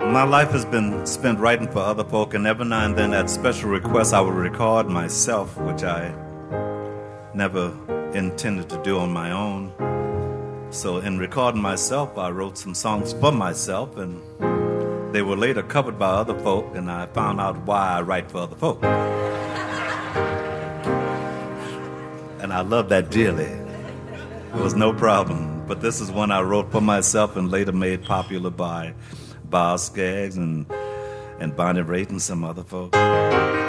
My life has been spent writing for other folk, and every now and then at special requests I would record myself, which I never intended to do on my own. So in recording myself, I wrote some songs for myself, and they were later covered by other folk, and I found out why I write for other folk. And I love that dearly. It was no problem. But this is one I wrote for myself and later made popular by Boz Scaggs and Bonnie Raitt and some other folks.